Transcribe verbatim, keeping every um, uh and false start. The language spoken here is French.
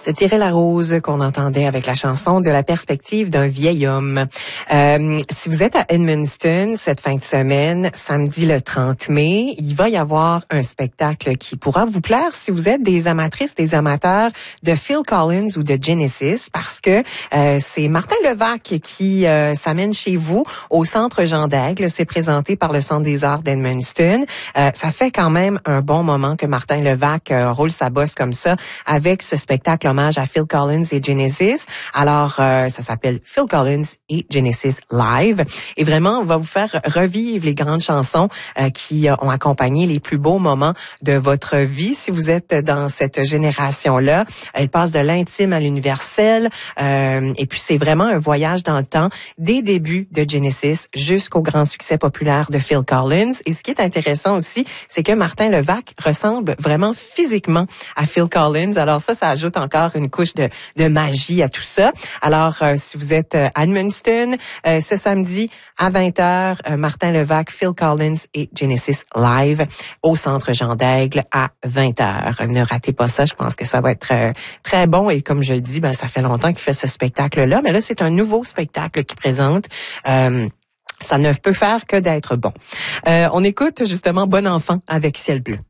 C'est Thierry Larose qu'on entendait avec la chanson de la perspective d'un vieil homme. Euh, si vous êtes à Edmundston cette fin de semaine, samedi le trente mai, il va y avoir un spectacle qui pourra vous plaire si vous êtes des amatrices, des amateurs de Phil Collins ou de Genesis, parce que euh, c'est Martin Levac qui euh, s'amène chez vous au Centre Jean d'Aigle. C'est présenté par le Centre des Arts d'Edmundston. Euh, ça fait quand même un bon moment que Martin Levac euh, roule sa bosse comme ça avec ce spectacle hommage à Phil Collins et Genesis. Alors, euh, ça s'appelle Phil Collins et Genesis Live. Et vraiment, on va vous faire revivre les grandes chansons euh, qui euh, ont accompagné les plus beaux moments de votre vie. Si vous êtes dans cette génération-là, elle passe de l'intime à l'universel. Euh, et puis, c'est vraiment un voyage dans le temps, des débuts de Genesis jusqu'au grand succès populaire de Phil Collins. Et ce qui est intéressant aussi, c'est que Martin Levac ressemble vraiment physiquement à Phil Collins. Alors ça, ça ajoute encore une couche de, de magie à tout ça. Alors, euh, si vous êtes euh, à Edmundston, euh, ce samedi à vingt heures, euh, Martin Levac, Phil Collins et Genesis Live au Centre Jean d'Aigle à vingt heures. Ne ratez pas ça, je pense que ça va être euh, très bon. Et comme je le dis, ben ça fait longtemps qu'il fait ce spectacle-là, mais là, c'est un nouveau spectacle qu'il présente. Euh, ça ne peut faire que d'être bon. Euh, on écoute justement Bon enfant avec Ciel bleu.